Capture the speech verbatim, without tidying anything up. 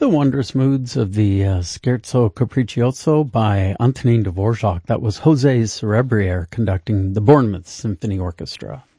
the wondrous moods of the uh, Scherzo Capriccioso by Antonin Dvorak. That was Jose Cerebriere conducting the Bournemouth Symphony Orchestra.